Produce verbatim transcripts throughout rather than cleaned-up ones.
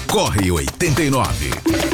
Corre oitenta e nove.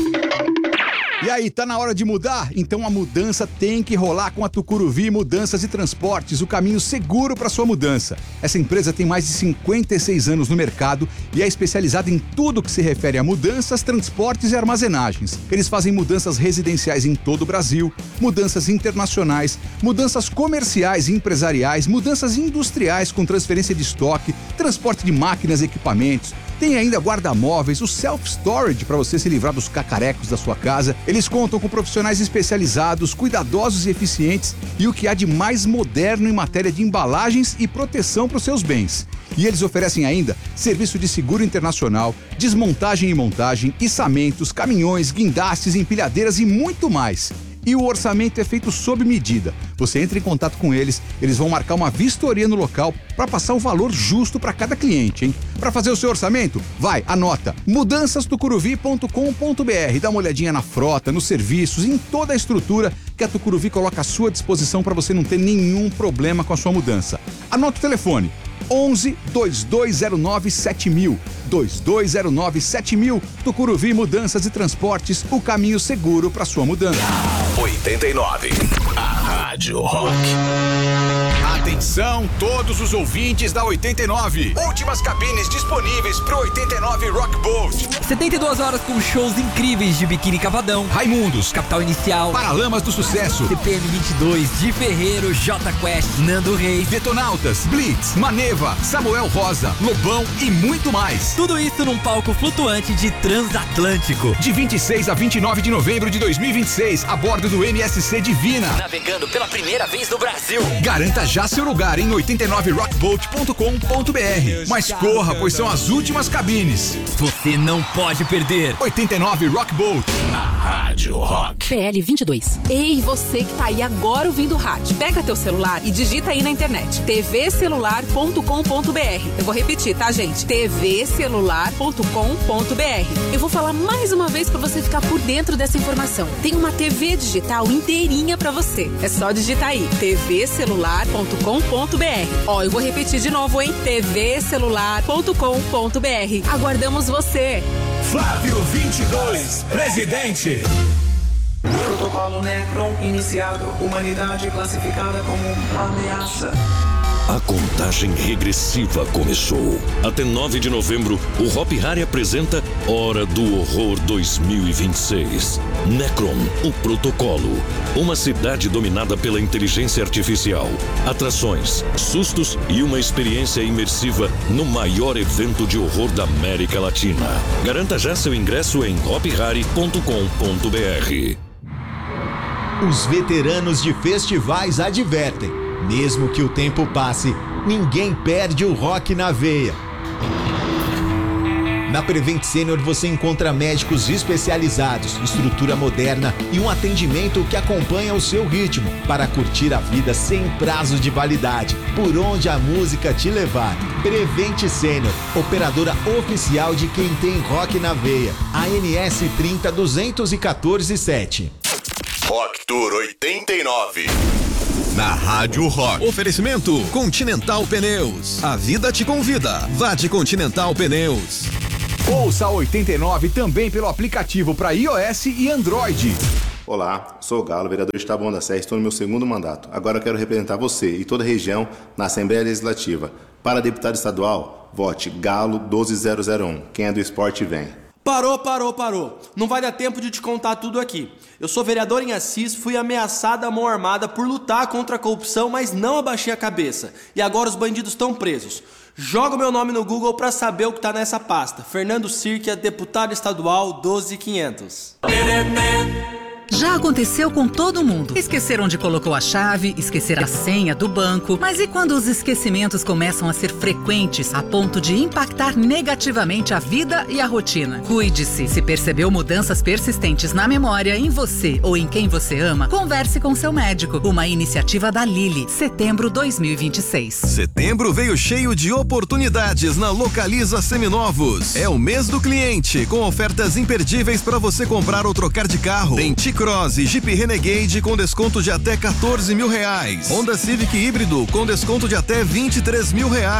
E aí, tá na hora de mudar? Então a mudança tem que rolar com a Tucuruvi Mudanças e Transportes, o caminho seguro para sua mudança. Essa empresa tem mais de cinquenta e seis anos no mercado e é especializada em tudo que se refere a mudanças, transportes e armazenagens. Eles fazem mudanças residenciais em todo o Brasil, mudanças internacionais, mudanças comerciais e empresariais, mudanças industriais com transferência de estoque, transporte de máquinas e equipamentos. Tem ainda guarda-móveis, o self-storage para você se livrar dos cacarecos da sua casa. Eles contam com profissionais especializados, cuidadosos e eficientes e o que há de mais moderno em matéria de embalagens e proteção para os seus bens. E eles oferecem ainda serviço de seguro internacional, desmontagem e montagem, içamentos, caminhões, guindastes, empilhadeiras e muito mais. E o orçamento é feito sob medida. Você entra em contato com eles, eles vão marcar uma vistoria no local para passar o valor justo para cada cliente, hein? Para fazer o seu orçamento, vai, anota, mudanças tucuruvi ponto com ponto br. Dá uma olhadinha na frota, nos serviços, em toda a estrutura que a Tucuruvi coloca à sua disposição para você não ter nenhum problema com a sua mudança. Anota o telefone. onze, dois dois zero nove, sete mil. dois dois zero nove, sete mil. Tucuruvi Mudanças e Transportes, o caminho seguro para sua mudança. oitenta e nove. A Rádio Rock. Atenção, todos os ouvintes da oitenta e nove. Últimas cabines disponíveis pro oitenta e nove Rock Boat. setenta e duas horas com shows incríveis de Biquíni Cavadão, Raimundos, Capital Inicial, Paralamas do Sucesso, C P M vinte e dois, Di Ferreiro, J Quest, Nando Reis, Detonautas, Blitz, Maneva, Samuel Rosa, Lobão e muito mais. Tudo isso num palco flutuante de Transatlântico. De vinte e seis a vinte e nove de novembro de dois mil e vinte e seis, a bordo do M S C Divina. Navegando pela primeira vez no Brasil. Garanta já seu lugar em oitenta e nove rock boat ponto com ponto br. Mas corra, pois são as últimas cabines. Você não pode perder. oitenta e nove Rock Boat. A Rádio Rock. P L vinte e dois. Ei, você que tá aí agora ouvindo o rádio. Pega teu celular e digita aí na internet. t v celular ponto com ponto br. Eu vou repetir, tá, gente? t v celular ponto com ponto br. Eu vou falar mais uma vez pra você ficar por dentro dessa informação. Tem uma T V digital inteirinha pra você. É só digitar aí. t v celular ponto com ponto br. Ó, eu vou repetir de novo, hein? t v celular ponto com ponto br. Aguardamos você. Flávio vinte e dois, presidente. Protocolo Necron iniciado. Humanidade classificada como ameaça. A contagem regressiva começou. Até nove de novembro, o Hop Hari apresenta Hora do Horror dois mil e vinte e seis. Necron, o protocolo. Uma cidade dominada pela inteligência artificial. Atrações, sustos e uma experiência imersiva no maior evento de horror da América Latina. Garanta já seu ingresso em hop hari ponto com ponto br. Os veteranos de festivais advertem. Mesmo que o tempo passe, ninguém perde o rock na veia. Na Prevent Senior você encontra médicos especializados, estrutura moderna e um atendimento que acompanha o seu ritmo para curtir a vida sem prazo de validade, por onde a música te levar. Prevent Senior, operadora oficial de quem tem rock na veia. A N S trinta, duzentos e quatorze, sete. Rock Tour oitenta e nove. Na Rádio Rock. Oferecimento Continental Pneus. A vida te convida. Vá de Continental Pneus. Ouça a oitenta e nove também pelo aplicativo para iOS e Android. Olá, sou o Galo, vereador de Taboão da Serra, estou no meu segundo mandato. Agora eu quero representar você e toda a região na Assembleia Legislativa. Para deputado estadual, vote Galo doze zero zero um. Quem é do esporte vem. Parou, parou, parou. Não vai dar tempo de te contar tudo aqui. Eu sou vereador em Assis, fui ameaçada à mão armada por lutar contra a corrupção, mas não abaixei a cabeça. E agora os bandidos estão presos. Joga o meu nome no Google pra saber o que tá nessa pasta. Fernando Sirkia, deputado estadual doze mil e quinhentos. Já aconteceu com todo mundo. Esquecer onde colocou a chave, esquecer a senha do banco. Mas e quando os esquecimentos começam a ser frequentes a ponto de impactar negativamente a vida e a rotina? Cuide-se. Se percebeu mudanças persistentes na memória, em você ou em quem você ama, converse com seu médico. Uma iniciativa da Lilly. Setembro dois mil e vinte e seis. Setembro veio cheio de oportunidades na Localiza Seminovos. É o mês do cliente, com ofertas imperdíveis para você comprar ou trocar de carro. Tem T-Cross e Jeep Renegade com desconto de até quatorze mil reais. Honda Civic híbrido com desconto de até vinte e três mil reais.